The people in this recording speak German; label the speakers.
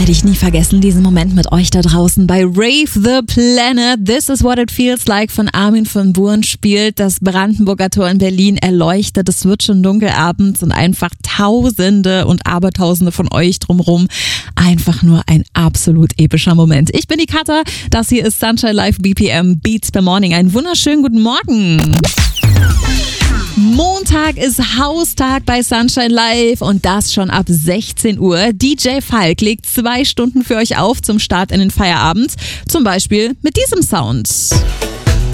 Speaker 1: werde ich nie vergessen, diesen Moment mit euch da draußen bei Rave the Planet. This is what it feels like von Armin van Buuren spielt. Das Brandenburger Tor in Berlin erleuchtet. Es wird schon dunkel abends und einfach Tausende und Abertausende von euch drumherum. Einfach nur ein absolut epischer Moment. Ich bin die Katha. Das hier ist Sunshine Live BPM Beats per Morning. Einen wunderschönen guten Morgen. Montag ist Haustag bei Sunshine Live und das schon ab 16 Uhr. DJ Falk legt 2 Stunden für euch auf zum Start in den Feierabend. Zum Beispiel mit diesem Sound.